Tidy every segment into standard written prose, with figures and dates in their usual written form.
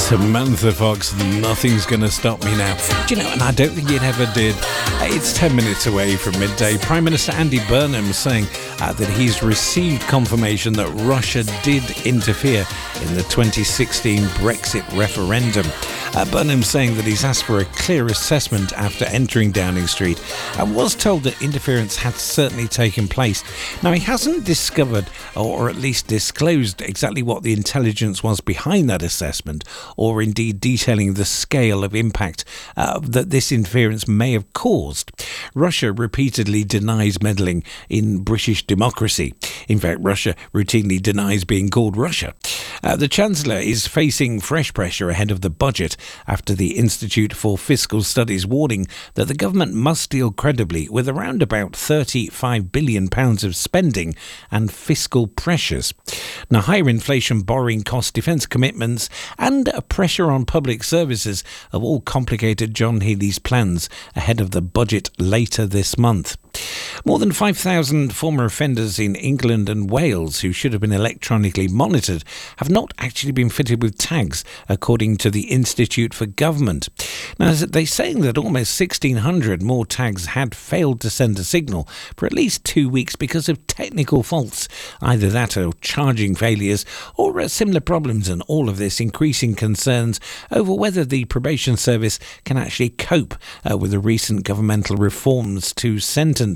Samantha Fox, nothing's gonna stop me now. Do you know, and I don't think it ever did. It's 10 minutes away from midday. Prime Minister Andy Burnham saying that he's received confirmation that Russia did interfere in the 2016 Brexit referendum. Burnham saying that he's asked for a clear assessment after entering Downing Street and was told that interference had certainly taken place. Now, he hasn't discovered or at least disclosed exactly what the intelligence was behind that assessment, or indeed detailing the scale of impact that this interference may have caused. Russia repeatedly denies meddling in British democracy. In fact, Russia routinely denies being called Russia. The Chancellor is facing fresh pressure ahead of the budget after the Institute for Fiscal Studies warning that the government must deal credibly with around about £35 billion of spending and fiscal pressures. Now, higher inflation, borrowing costs, defence commitments and a pressure on public services have all complicated John Healey's plans ahead of the budget later this month. More than 5,000 former offenders in England and Wales who should have been electronically monitored have not actually been fitted with tags, according to the Institute for Government. Now, they're saying that almost 1,600 more tags had failed to send a signal for at least 2 weeks because of technical faults, either that or charging failures or similar problems, and all of this increasing concerns over whether the probation service can actually cope with the recent governmental reforms to sentencing.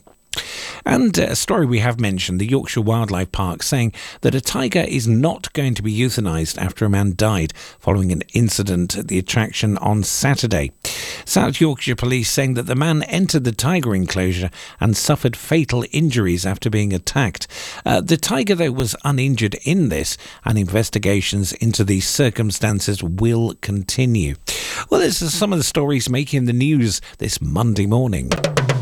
And a story we have mentioned, the Yorkshire Wildlife Park saying that a tiger is not going to be euthanised after a man died following an incident at the attraction on Saturday. South Yorkshire Police saying that the man entered the tiger enclosure and suffered fatal injuries after being attacked. The tiger, though, was uninjured in this, and investigations into the circumstances will continue. Well, this is some of the stories making the news this Monday morning.